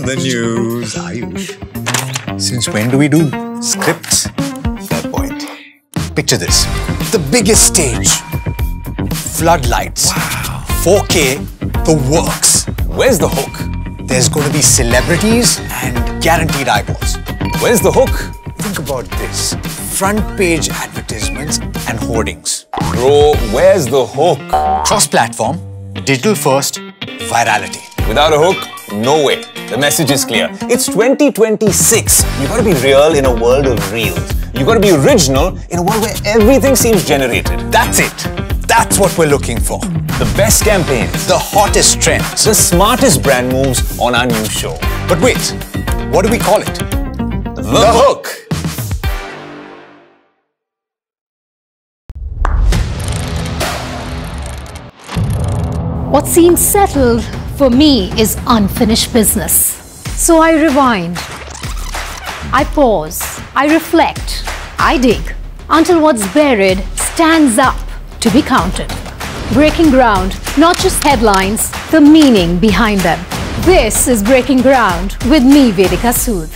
the news, Ayush. Since when do we do scripts? Fair point. Picture this. The biggest stage. Floodlights. Wow. 4K, the works. Where's the hook? There's going to be celebrities and guaranteed eyeballs. Where's the hook? Think about this. Front page advertisements and hoardings. Bro, where's the hook? Cross-platform, digital first, virality. Without a hook, no way. The message is clear. It's 2026. You gotta be real in a world of reels. You gotta be original in a world where everything seems generated. That's it. That's what we're looking for. The best campaigns, the hottest trends, the smartest brand moves on our new show. But wait, what do we call it? The hook. What seems settled for me is unfinished business. So I rewind, I pause, I reflect, I dig until what's buried stands up to be counted. Breaking ground, not just headlines, the meaning behind them. This is Breaking Ground with me, Vedika Sood.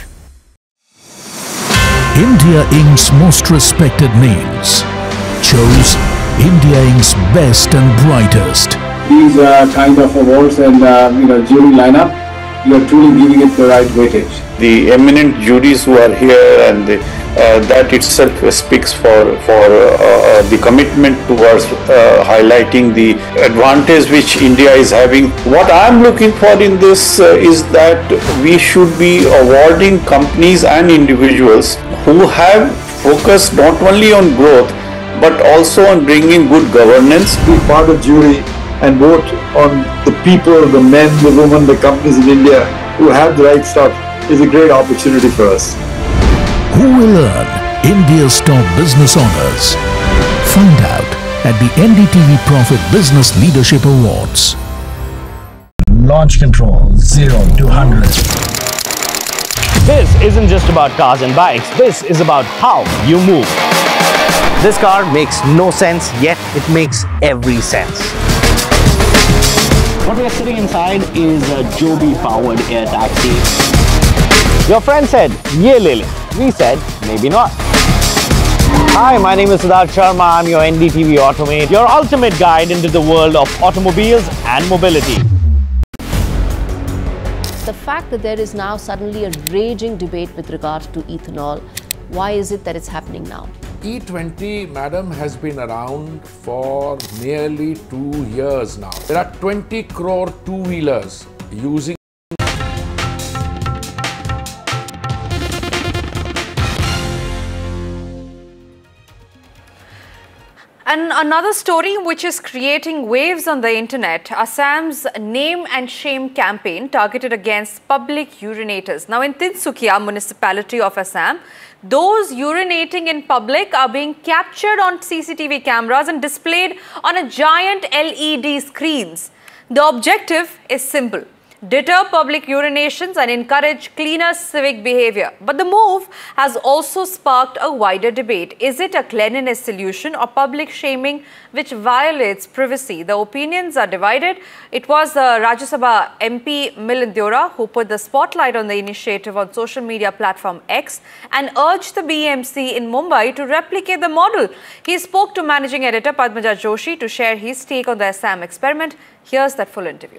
India Inc.'s most respected names chose India Inc.'s best and brightest. These kind of awards and jury lineup, you are truly giving it the right weightage. The eminent juries who are here, and that itself speaks for the commitment towards highlighting the advantage which India is having. What I am looking for in this is that we should be awarding companies and individuals who have focused not only on growth but also on bringing good governance. Be part of jury and vote on the people, the men, the women, the companies in India who have the right stuff is a great opportunity for us. Who will earn India's top business honors? Find out at the NDTV Profit Business Leadership Awards. Launch control 0 to 100. This isn't just about cars and bikes. This is about how you move. This car makes no sense, yet it makes every sense. What we are sitting inside is a Joby-powered air taxi. Your friend said, "Ye le le." We said, maybe not. Hi, my name is Siddharth Sharma. I'm your NDTV Automate, your ultimate guide into the world of automobiles and mobility. The fact that there is now suddenly a raging debate with regard to ethanol, why is it that it's happening now? E20, madam, has been around for nearly 2 years now. There are 20 crore two-wheelers using And another story which is creating waves on the internet, Assam's Name and Shame campaign targeted against public urinators. Now in Tinsukia municipality of Assam, those urinating in public are being captured on CCTV cameras and displayed on a giant LED screens. The objective is simple: deter public urinations and encourage cleaner civic behavior. But the move has also sparked a wider debate. Is it a cleanliness solution or public shaming which violates privacy? The opinions are divided. It was Rajya Sabha MP Milind Deora who put the spotlight on the initiative on social media platform X and urged the BMC in Mumbai to replicate the model. He spoke to managing editor Padmaja Joshi to share his take on the Assam experiment. Here's that full interview.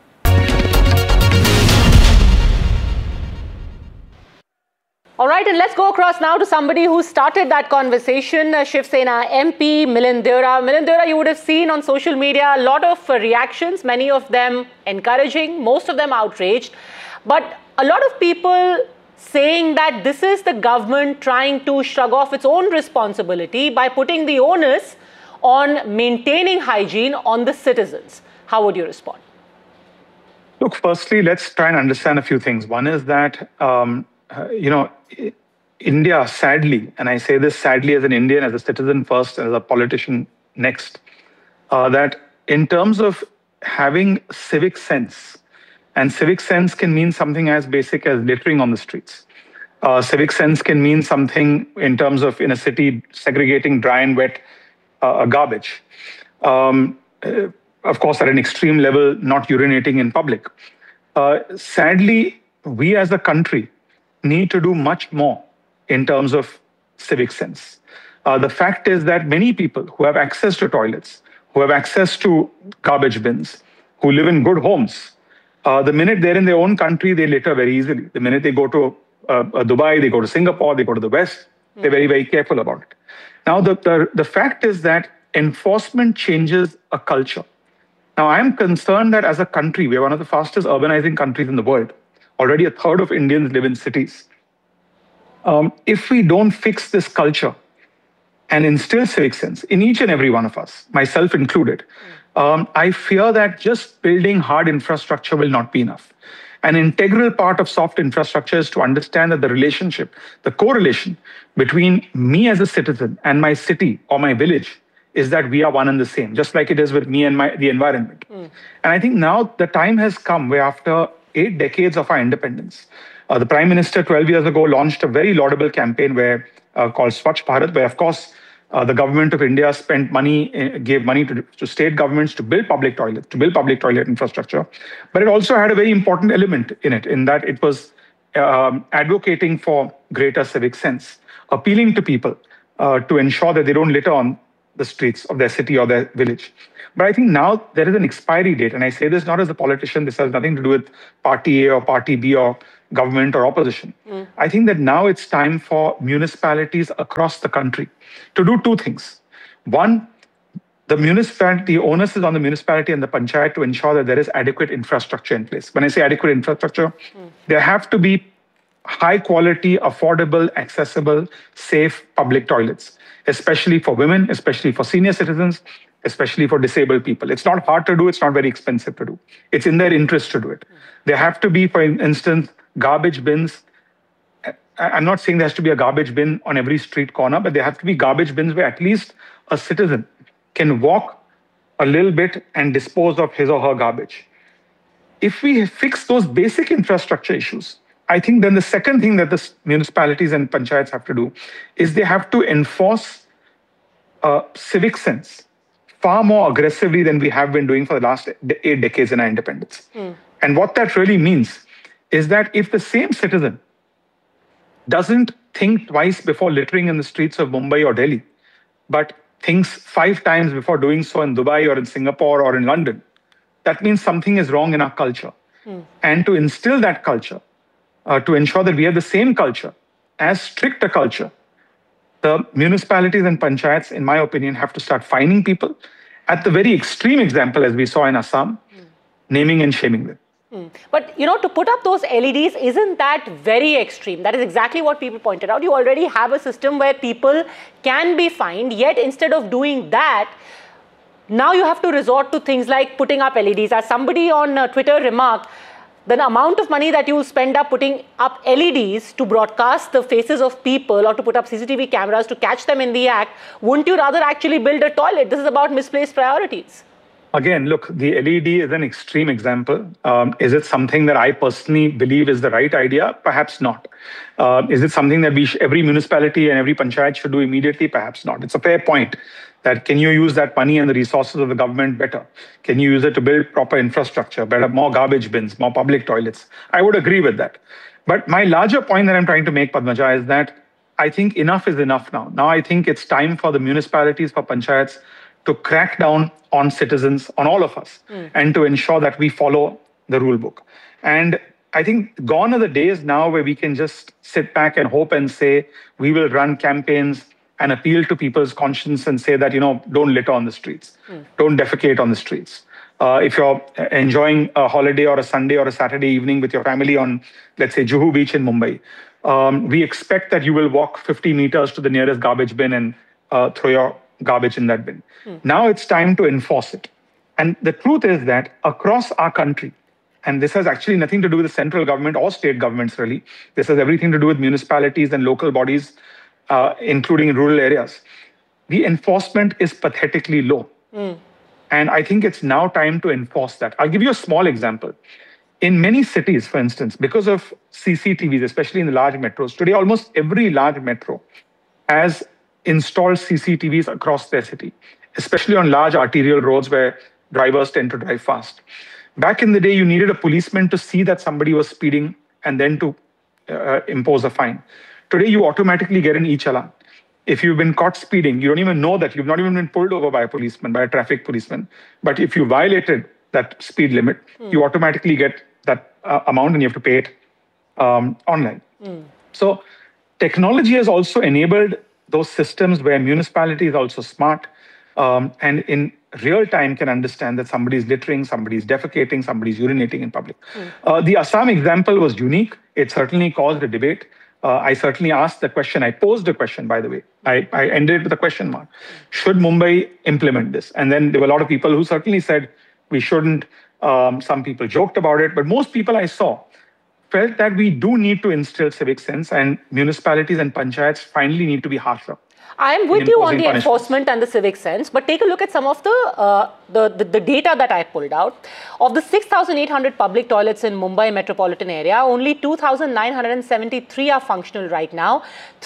All right, and let's go across now to somebody who started that conversation, Shiv Sena MP Milind Deora. Milind Deora, you would have seen on social media a lot of reactions, many of them encouraging, most of them outraged. But a lot of people saying that this is the government trying to shrug off its own responsibility by putting the onus on maintaining hygiene on the citizens. How would you respond? Look, firstly, let's try and understand a few things. One is that, India, sadly, and I say this sadly as an Indian, as a citizen first, as a politician next, that in terms of having civic sense, and civic sense can mean something as basic as littering on the streets. Civic sense can mean something in terms of, in a city, segregating dry and wet garbage. Of course, at an extreme level, not urinating in public. Sadly, we as a country need to do much more in terms of civic sense. The fact is that many people who have access to toilets, who have access to garbage bins, who live in good homes, the minute they're in their own country, they litter very easily. The minute they go to Dubai, they go to Singapore, they go to the West, they're very, very careful about it. Now, the fact is that enforcement changes a culture. Now, I'm concerned that as a country, we are one of the fastest urbanizing countries in the world. Already a third of Indians live in cities. If we don't fix this culture and instill civic sense in each and every one of us, myself included, I fear that just building hard infrastructure will not be enough. An integral part of soft infrastructure is to understand that the relationship, the correlation between me as a citizen and my city or my village is that we are one and the same, just like it is with me and the environment. And I think now the time has come where after 8 decades of our independence, the Prime Minister 12 years ago launched a very laudable campaign called Swachh Bharat, where of course the government of India spent money, gave money to state governments to build public toilets, to build public toilet infrastructure. But it also had a very important element in it, in that it was advocating for greater civic sense, appealing to people to ensure that they don't litter on the streets of their city or their village. But I think now there is an expiry date, and I say this not as a politician, this has nothing to do with party A or party B or government or opposition. I think that now it's time for municipalities across the country to do 2 things. One, the onus is on the municipality and the panchayat to ensure that there is adequate infrastructure in place. When I say adequate infrastructure, there have to be high quality, affordable, accessible, safe public toilets, especially for women, especially for senior citizens, especially for disabled people. It's not hard to do, it's not very expensive to do. It's in their interest to do it. There have to be, for instance, garbage bins. I'm not saying there has to be a garbage bin on every street corner, but there have to be garbage bins where at least a citizen can walk a little bit and dispose of his or her garbage. If we fix those basic infrastructure issues, I think then the second thing that the municipalities and panchayats have to do is they have to enforce civic sense far more aggressively than we have been doing for the last 8 decades in our independence. And what that really means is that if the same citizen doesn't think twice before littering in the streets of Mumbai or Delhi, but thinks 5 times before doing so in Dubai or in Singapore or in London, that means something is wrong in our culture. And to instill that culture, to ensure that we have the same culture, as strict a culture, the municipalities and panchayats, in my opinion, have to start fining people. At the very extreme example, as we saw in Assam, naming and shaming them. But, to put up those LEDs, isn't that very extreme? That is exactly what people pointed out. You already have a system where people can be fined, yet instead of doing that, now you have to resort to things like putting up LEDs. As somebody on Twitter remarked, the amount of money that you spend up putting up LEDs to broadcast the faces of people or to put up CCTV cameras to catch them in the act, wouldn't you rather actually build a toilet? This is about misplaced priorities. Again, look, the LED is an extreme example. Is it something that I personally believe is the right idea? Perhaps not. Is it something that every municipality and every panchayat should do immediately? Perhaps not. It's a fair point that can you use that money and the resources of the government better? Can you use it to build proper infrastructure, better, more garbage bins, more public toilets? I would agree with that. But my larger point that I'm trying to make, Padmaja, is that I think enough is enough now. Now I think it's time for the municipalities, for panchayats, to crack down on citizens, on all of us, and to ensure that we follow the rule book. And I think gone are the days now where we can just sit back and hope and say, we will run campaigns and appeal to people's conscience and say that, don't litter on the streets, don't defecate on the streets. If you're enjoying a holiday or a Sunday or a Saturday evening with your family on, let's say, Juhu Beach in Mumbai, we expect that you will walk 50 meters to the nearest garbage bin and throw your garbage in that bin. Now it's time to enforce it. And the truth is that across our country, and this has actually nothing to do with the central government or state governments really, this has everything to do with municipalities and local bodies, including in rural areas, the enforcement is pathetically low. And I think it's now time to enforce that. I'll give you a small example. In many cities, for instance, because of CCTVs, especially in the large metros, today almost every large metro has installed CCTVs across their city, especially on large arterial roads where drivers tend to drive fast. Back in the day, you needed a policeman to see that somebody was speeding and then to impose a fine. Today, you automatically get an e-challan. If you've been caught speeding, you don't even know that. You've not even been pulled over by a policeman, by a traffic policeman. But if you violated that speed limit, you automatically get that amount and you have to pay it online. So technology has also enabled those systems where municipality is also smart and in real time can understand that somebody is littering, somebody is defecating, somebody is urinating in public. The Assam example was unique. It certainly caused a debate. I certainly asked the question. I posed a question, by the way. I ended with a question mark. Should Mumbai implement this? And then there were a lot of people who certainly said we shouldn't. Some people joked about it. But most people I saw felt that we do need to instill civic sense, and municipalities and panchayats finally need to be harsher. I'm with you on the enforcement and the civic sense, but take a look at some of the data that I pulled out. Of the 6,800 public toilets in Mumbai metropolitan area, only 2,973 are functional right now.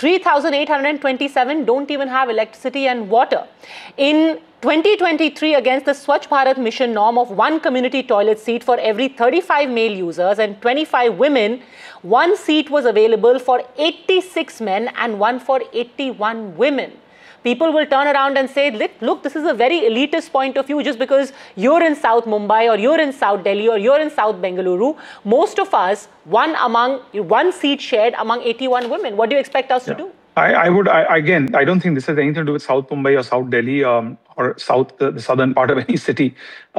3,827 don't even have electricity and water. In 2023, against the Swachh Bharat mission norm of 1 community toilet seat for every 35 male users and 25 women, 1 seat was available for 86 men and 1 for 81 women. People will turn around and say, look, this is a very elitist point of view just because you're in South Mumbai or you're in South Delhi or you're in South Bengaluru. Most of us, one seat shared among 81 women. What do you expect us to do? Again, I don't think this has anything to do with South Mumbai or South Delhi or the southern part of any city.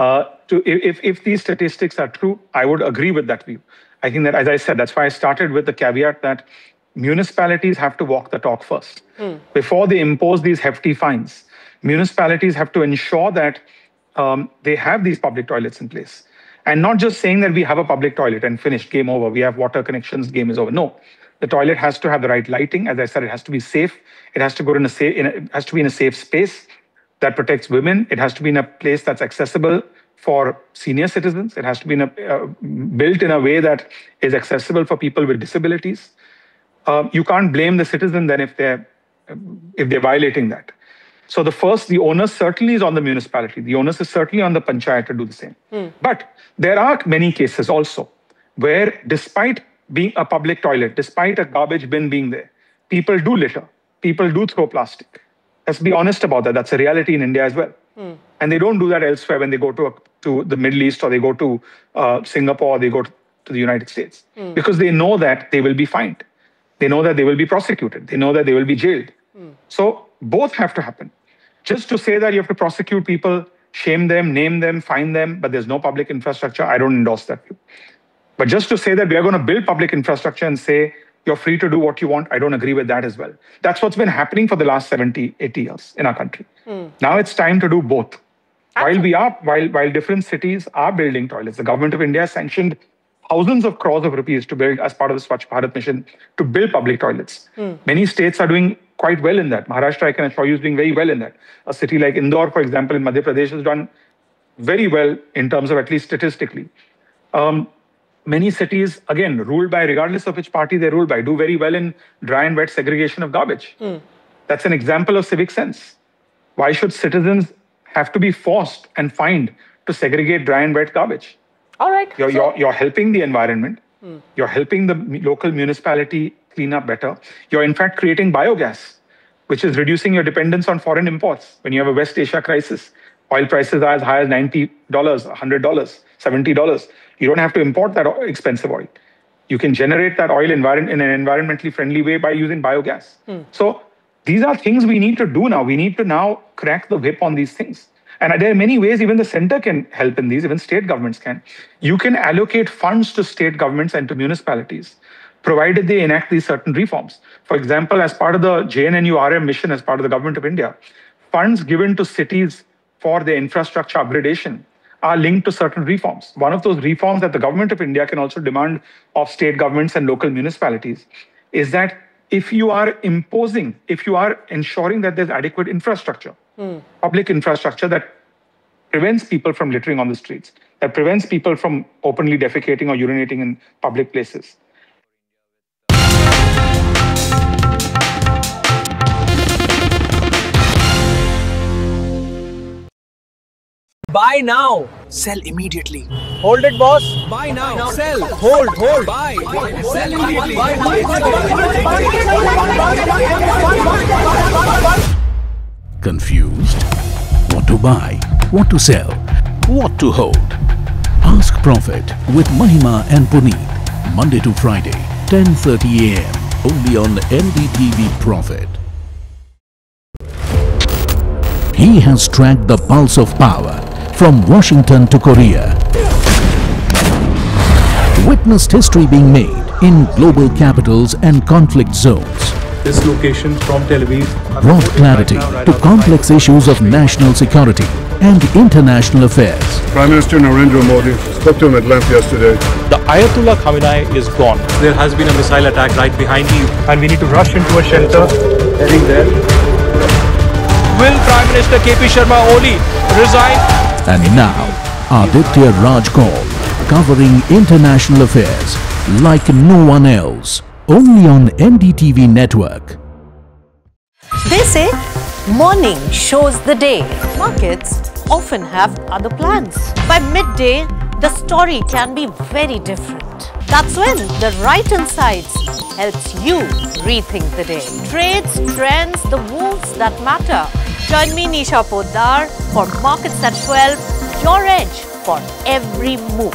If these statistics are true, I would agree with that view. I think that, as I said, that's why I started with the caveat that municipalities have to walk the talk first. Before they impose these hefty fines, municipalities have to ensure that they have these public toilets in place. And not just saying that we have a public toilet and finished, game over, we have water connections, game is over. No. The toilet has to have the right lighting. As I said, it has to be safe. It has to go it has to be in a safe space that protects women. It has to be in a place that's accessible for senior citizens. It has to be built in a way that is accessible for people with disabilities. You can't blame the citizen then if they're violating that. So the onus certainly is on the municipality. The onus is certainly on the panchayat to do the same. But there are many cases also where, despite being a public toilet, despite a garbage bin being there, people do litter. People do throw plastic. Let's be honest about that. That's a reality in India as well. And they don't do that elsewhere when they go to the Middle East or they go to Singapore or they go to the United States. Because they know that they will be fined. They know that they will be prosecuted. They know that they will be jailed. So both have to happen. Just to say that you have to prosecute people, shame them, name them, fine them, but there's no public infrastructure, I don't endorse that view. But just to say that we are going to build public infrastructure and say you're free to do what you want, I don't agree with that as well. That's what's been happening for the last 70, 80 years in our country. Now it's time to do both. While different cities are building toilets, the government of India sanctioned thousands of crores of rupees to build, as part of the Swachh Bharat mission, to build public toilets. Many states are doing quite well in that. Maharashtra, I can assure you, is doing very well in that. A city like Indore, for example, in Madhya Pradesh has done very well in terms of, at least statistically. Many cities, again, ruled by, regardless of which party they rule by, do very well in dry and wet segregation of garbage. That's an example of civic sense. Why should citizens have to be forced and fined to segregate dry and wet garbage? All right. You're helping the environment. You're helping the local municipality clean up better. You're in fact creating biogas, which is reducing your dependence on foreign imports. When you have a West Asia crisis, oil prices are as high as $90, $100, $70. You don't have to import that expensive oil. You can generate that oil in an environmentally friendly way by using biogas. So these are things we need to do now. We need to now crack the whip on these things. And there are many ways even the center can help in these, even state governments can. You can allocate funds to state governments and to municipalities, provided they enact these certain reforms. For example, as part of the JNNU-RM mission, as part of the government of India, funds given to cities for their infrastructure upgradation are linked to certain reforms. One of those reforms that the government of India can also demand of state governments and local municipalities is that if you are ensuring that there's adequate infrastructure, public infrastructure that prevents people from littering on the streets, that prevents people from openly defecating or urinating in public places, Buy now. Sell immediately. Hold it, boss. Buy now. Sell. Hold. Buy. Sell immediately. Confused? What to buy? What to sell? What to hold? Ask Profit with Mahima and Puneet. Monday to Friday, 10:30 a.m. Only on NDTV Profit. He has tracked the pulse of power from Washington to Korea. Witnessed history being made in global capitals and conflict zones. This location from Tel Aviv Brought clarity to complex issues of national security and international affairs. Prime Minister Narendra Modi spoke to him at length yesterday. The Ayatollah Khamenei is gone. There has been a missile attack right behind you, and we need to rush into a shelter. Heading there. Will Prime Minister KP Sharma Oli resign? And now, Aditya Raj Kaul, covering international affairs like no one else. Only on NDTV Network. They say morning shows the day. Markets often have other plans. By midday, the story can be very different. That's when the right insights helps you rethink the day. Trades, trends, the moves that matter. Join me, Nisha Poddar, for Markets at 12, your edge for every move.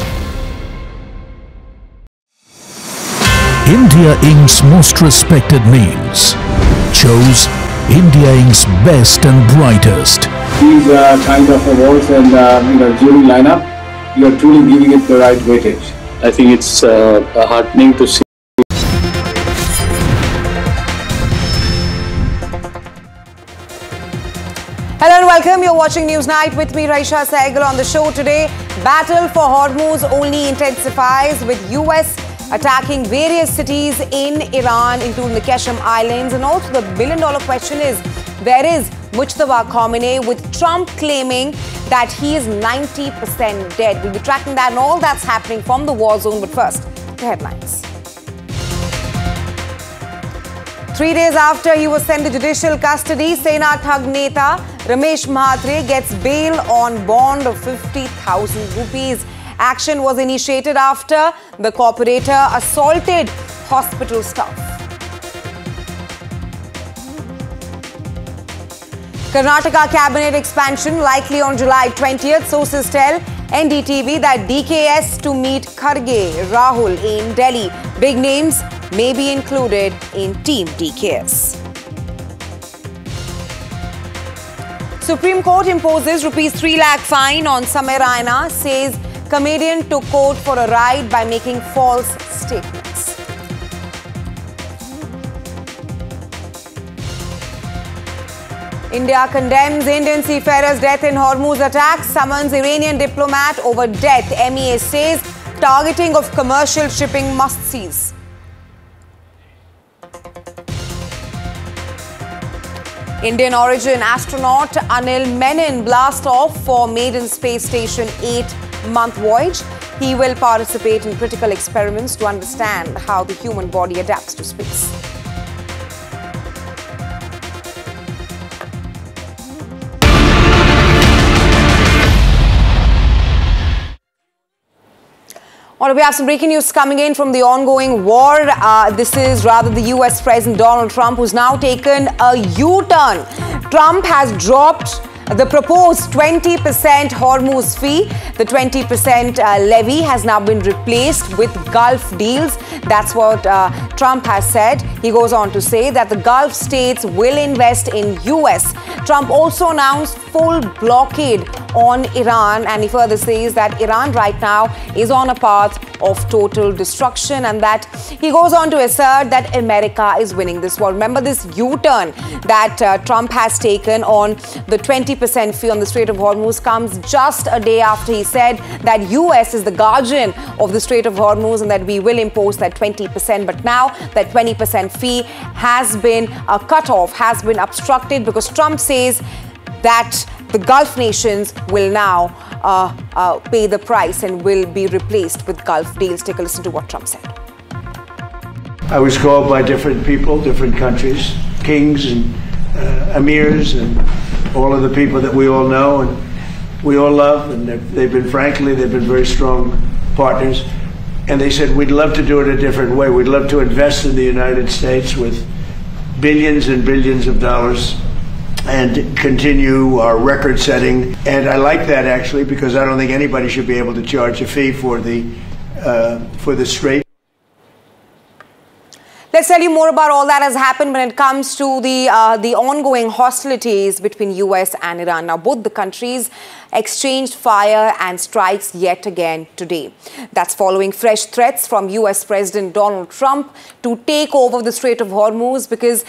India Inc.'s most respected names chose India Inc.'s best and brightest. These kind of awards and jury lineup, you are truly giving it the right weightage. I think it's heartening to see. Hello and welcome. You're watching Newsnight with me, Raisha Sehgal. On the show today, battle for Hormuz only intensifies with US attacking various cities in Iran, including the Qashm Islands. And also the billion-dollar question is, where is Mujtaba Khamenei, with Trump claiming that he is 90% dead? We'll be tracking that and all that's happening from the war zone. But first, the headlines. 3 days after he was sent to judicial custody, Sena Thug Neta Ramesh Mhatre gets bail on bond of 50,000 rupees. Action was initiated after the corporator assaulted hospital staff. Karnataka cabinet expansion likely on July 20th. Sources tell NDTV that DKS to meet Kharge, Rahul in Delhi. Big names may be included in Team DKS. Supreme Court imposes ₹3 lakh fine on Samir Raina, says comedian took court for a ride by making false statements. India condemns Indian seafarer's death in Hormuz attack, summons Iranian diplomat over death. MEA says targeting of commercial shipping must cease. Indian origin astronaut Anil Menon blast off for maiden space station 8-month voyage. He will participate in critical experiments to understand how the human body adapts to space. Well, we have some breaking news coming in from the ongoing war. This is rather the US President Donald Trump, who's now taken a U-turn. Trump has dropped the proposed 20% Hormuz fee. The 20% levy has now been replaced with Gulf deals. That's what Trump has said. He goes on to say that the Gulf states will invest in US. Trump also announced full blockade on Iran, and he further says that Iran right now is on a path of total destruction, and that he goes on to assert that America is winning this war. Remember, this U-turn that Trump has taken on the 20% fee on the Strait of Hormuz comes just a day after he said that US is the guardian of the Strait of Hormuz and that we will impose that 20%. But now that 20% fee has been cut off, has been obstructed, because Trump says that the Gulf nations will now pay the price and will be replaced with Gulf deals. Take a listen to what Trump said. I was called by different people, different countries, kings and emirs and all of the people that we all know. And we all love, and they've been very strong partners. And they said, we'd love to do it a different way. We'd love to invest in the United States with billions and billions of dollars and continue our record setting. And I like that, actually, because I don't think anybody should be able to charge a fee for the Strait. Let's tell you more about all that has happened when it comes to the ongoing hostilities between US and Iran. Now, both the countries exchanged fire and strikes yet again today. That's following fresh threats from US President Donald Trump to take over the Strait of Hormuz, because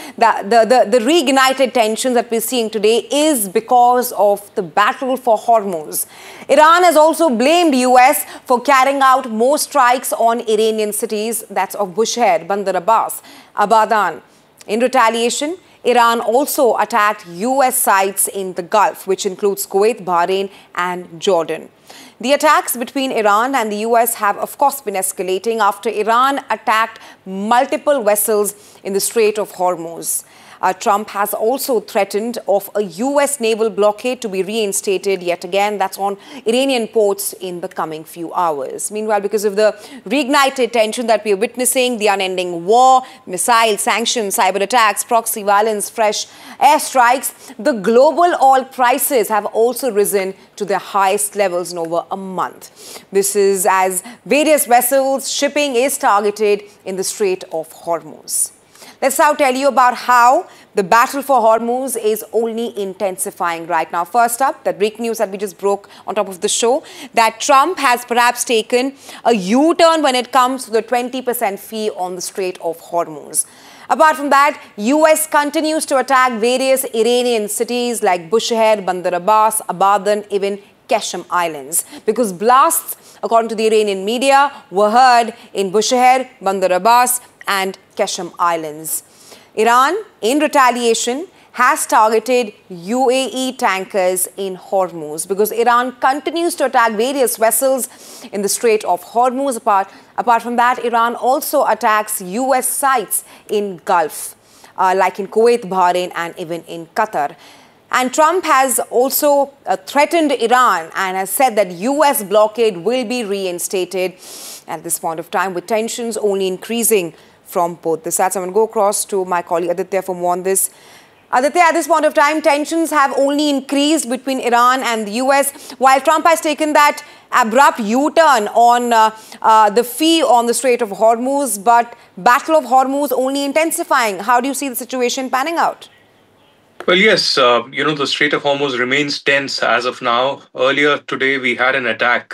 the reignited tensions that we're seeing today is because of the battle for Hormuz. Iran has also blamed US for carrying out more strikes on Iranian cities, that's of Bushehr, Bandar Abbas, Abadan. In retaliation, Iran also attacked US sites in the Gulf, which includes Kuwait, Bahrain and Jordan. The attacks between Iran and the US have, of course, been escalating after Iran attacked multiple vessels in the Strait of Hormuz. Trump has also threatened of a US naval blockade to be reinstated yet again. That's on Iranian ports in the coming few hours. Meanwhile, because of the reignited tension that we are witnessing, the unending war, missile sanctions, cyber attacks, proxy violence, fresh airstrikes, the global oil prices have also risen to their highest levels in over a month. This is as various vessels shipping is targeted in the Strait of Hormuz. Let's now tell you about how the battle for Hormuz is only intensifying right now. First up, that breaking news that we just broke on top of the show, that Trump has perhaps taken a U-turn when it comes to the 20% fee on the Strait of Hormuz. Apart from that, US continues to attack various Iranian cities like Bushehr, Bandar Abbas, Abadan, even Qasem Islands, because blasts, according to the Iranian media, were heard in Bushehr, Bandar Abbas and Qasem Islands. Iran, in retaliation, has targeted UAE tankers in Hormuz, because Iran continues to attack various vessels in the Strait of Hormuz. Apart from that, Iran also attacks US sites in Gulf, like in Kuwait, Bahrain and even in Qatar. And Trump has also threatened Iran and has said that US blockade will be reinstated at this point of time, with tensions only increasing from both the sides. I'm going to go across to my colleague Aditya for more on this. Aditya, at this point of time, tensions have only increased between Iran and the US, while Trump has taken that abrupt U-turn on the fee on the Strait of Hormuz, but Battle of Hormuz only intensifying. How do you see the situation panning out? Well, yes, the Strait of Hormuz remains tense as of now. Earlier today, we had an attack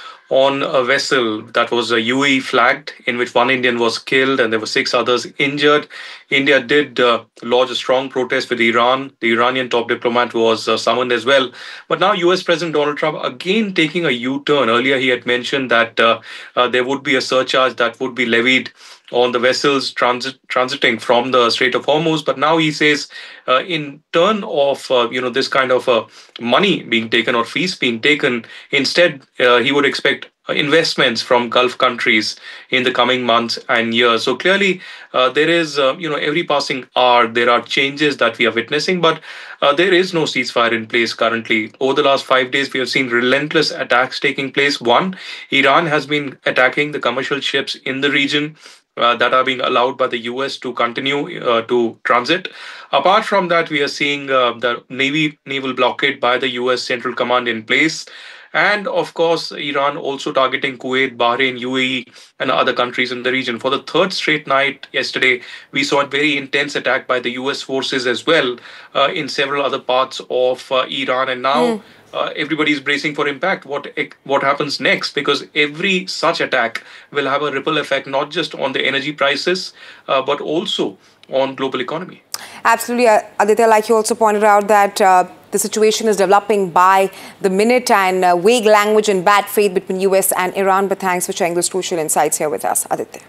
on a vessel that was UAE flagged, in which one Indian was killed and there were 6 others injured. India did lodge a strong protest with Iran. The Iranian top diplomat was summoned as well. But now US President Donald Trump again taking a U-turn. Earlier he had mentioned that there would be a surcharge that would be levied on the vessels transiting from the Strait of Hormuz. But now he says in turn of this kind of money being taken or fees being taken, instead he would expect investments from Gulf countries in the coming months and years. So clearly there is, every passing hour, there are changes that we are witnessing, but there is no ceasefire in place currently. Over the last 5 days, we have seen relentless attacks taking place. One, Iran has been attacking the commercial ships in the region that are being allowed by the US to continue to transit. Apart from that, we are seeing the naval blockade by the US Central Command in place. And of course, Iran also targeting Kuwait, Bahrain, UAE and other countries in the region. For the third straight night yesterday, we saw a very intense attack by the US forces as well in several other parts of Iran. And now everybody is bracing for impact. What happens next? Because every such attack will have a ripple effect, not just on the energy prices, but also on global economy. Absolutely, Aditya, like you also pointed out that the situation is developing by the minute, and vague language and bad faith between US and Iran. But thanks for sharing those crucial insights here with us, Aditya.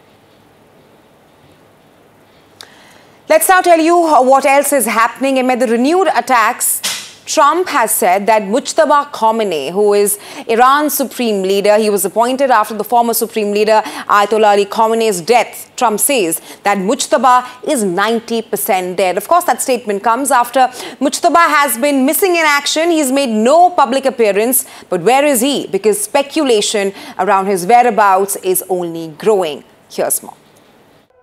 Let's now tell you what else is happening amid the renewed attacks. Trump has said that Mujtaba Khamenei, who is Iran's supreme leader, he was appointed after the former supreme leader Ayatollah Ali Khamenei's death. Trump says that Mujtaba is 90% dead. Of course, that statement comes after Mujtaba has been missing in action. He's made no public appearance. But where is he? Because speculation around his whereabouts is only growing. Here's more.